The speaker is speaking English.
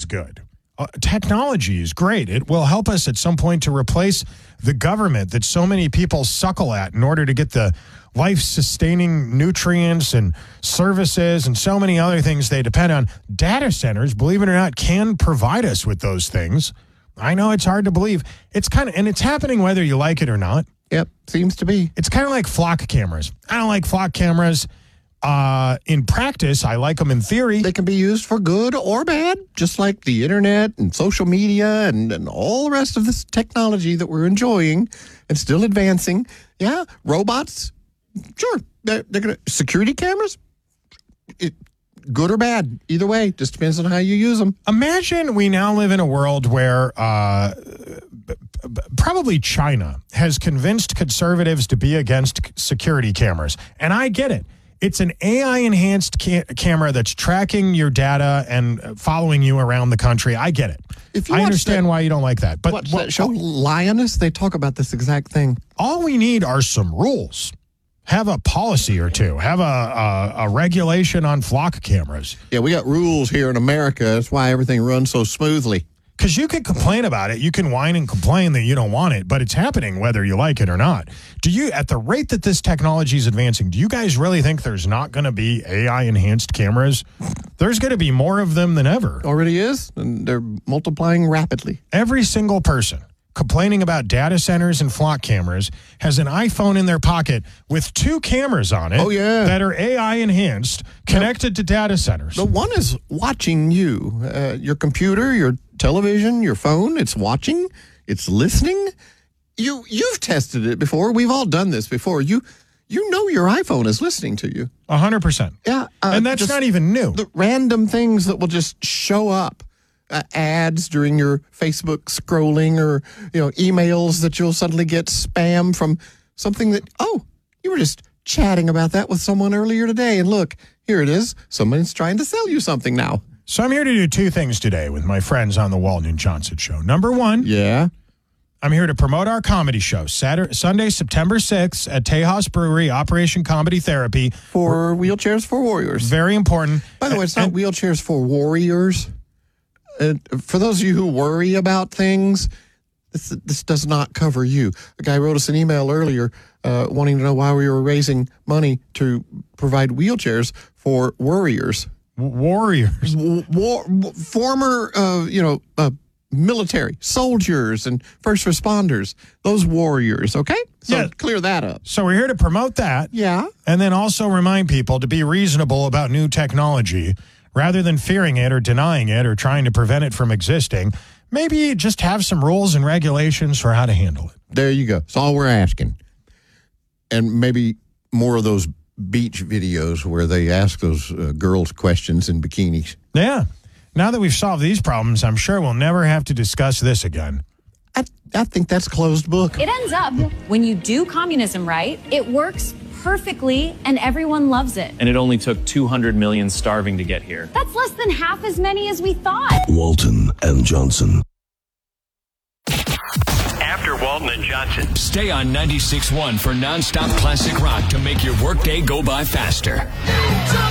good. Technology is great. It will help us at some point to replace the government that so many people suckle at in order to get the life-sustaining nutrients and services and so many other things they depend on. Data centers, believe it or not, can provide us with those things. I know it's hard to believe. It's happening whether you like it or not. Yep, seems to be. It's kind of like flock cameras. I don't like flock cameras. In practice, I like them in theory. They can be used for good or bad, just like the internet and social media and all the rest of this technology that we're enjoying and still advancing. Yeah, robots, sure. They're going to security cameras, good or bad. Either way, just depends on how you use them. Imagine we now live in a world where probably China has convinced conservatives to be against security cameras. And I get it. It's an AI-enhanced camera that's tracking your data and following you around the country. I get it. I understand why you don't like that. But watch that show, Lioness, they talk about this exact thing. All we need are some rules. Have a policy or two. Have a regulation on flock cameras. Yeah, we got rules here in America. That's why everything runs so smoothly. Because you can complain about it. You can whine and complain that you don't want it, but it's happening whether you like it or not. At the rate that this technology is advancing, do you guys really think there's not going to be AI-enhanced cameras? There's going to be more of them than ever. Already is, and they're multiplying rapidly. Every single person complaining about data centers and flock cameras has an iPhone in their pocket with 2 cameras on it that are AI-enhanced, connected to data centers. The one is watching you, your computer, your television, your phone. It's watching. It's listening. You've tested it before. We've all done this before. You know your iPhone is listening to you. 100%. Yeah. And that's not even new. The random things that will just show up. Ads during your Facebook scrolling or, emails that you'll suddenly get spam from something that, you were just chatting about that with someone earlier today. And look, here it is. Someone's trying to sell you something now. So I'm here to do 2 things today with my friends on the Walton and Johnson Show. Number 1. Yeah. I'm here to promote our comedy show. Sunday, September 6th at Tejas Brewery, Operation Comedy Therapy. For Wheelchairs for Warriors. Very important. By the way, it's not Wheelchairs for Warriors. For those of you who worry about things, this does not cover you. A guy wrote us an email earlier wanting to know why we were raising money to provide wheelchairs for worriers. Warriors. Former, military, soldiers and first responders. Those warriors, okay? So clear that up. So we're here to promote that. Yeah. And then also remind people to be reasonable about new technology. Rather than fearing it or denying it or trying to prevent it from existing, maybe just have some rules and regulations for how to handle it. There you go. That's all we're asking. And maybe more of those beach videos where they ask those girls questions in bikinis. Yeah. Now that we've solved these problems, I'm sure we'll never have to discuss this again. I think that's closed book. It ends up, when you do communism right, it works perfectly and everyone loves it. And it only took 200 million starving to get here. That's less than half as many as we thought. Walton and Johnson. After Walton and Johnson. Stay on 96.1 for nonstop classic rock to make your workday go by faster.